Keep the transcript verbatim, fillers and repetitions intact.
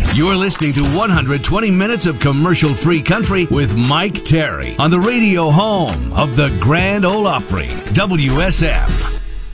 You're listening to one hundred twenty minutes of commercial-free country with Mike Terry on the radio home of the Grand Ole Opry, W S M.